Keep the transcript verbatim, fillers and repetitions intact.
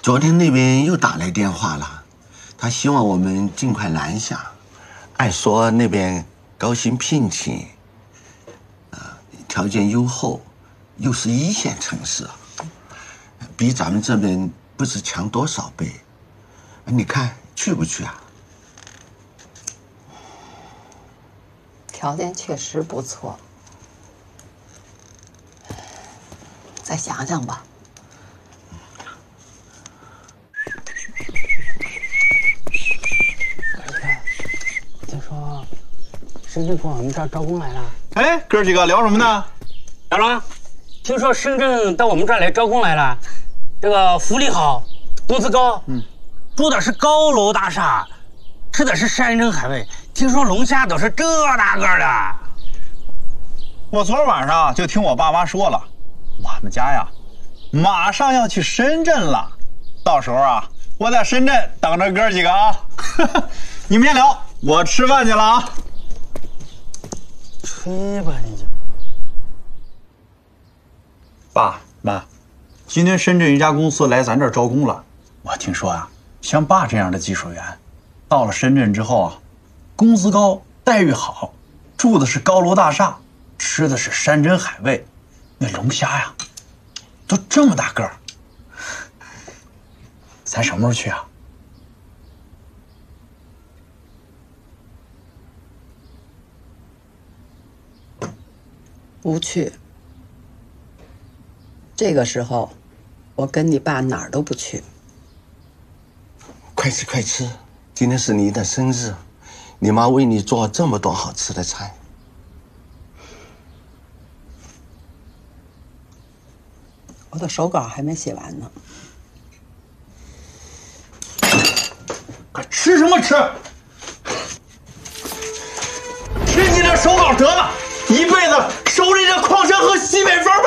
昨天那边又打来电话了，他希望我们尽快南下。按说那边高薪聘请，啊，条件优厚，又是一线城市，比咱们这边不知强多少倍。你看去不去啊？ 条件确实不错，再想想吧。 听说深圳往我们这儿招工来了。 哎，哥几个聊什么呢？ 小张，听说深圳到我们这儿来招工来了，这个福利好，工资高，嗯，住的是高楼大厦，吃的是山珍海味。听说龙虾都是这大个的。 我昨儿晚上就听我爸妈说了，我们家呀，马上要去深圳了。到时候啊，我在深圳等着哥几个啊。你们先聊，我吃饭去了啊。 吹吧你就。 爸妈，今天深圳一家公司来咱这儿招工了。我听说啊，像爸这样的技术员，到了深圳之后啊，工资高，待遇好，住的是高楼大厦，吃的是山珍海味，那龙虾呀，都这么大个儿。咱什么时候去啊？ 不去。这个时候，我跟你爸哪儿都不去。 快吃快吃，今天是你的生日，你妈为你做这么多好吃的菜。 我的手稿还没写完呢。 快吃什么吃？吃你的手稿得了，一辈子守着你这矿山和西北风吧。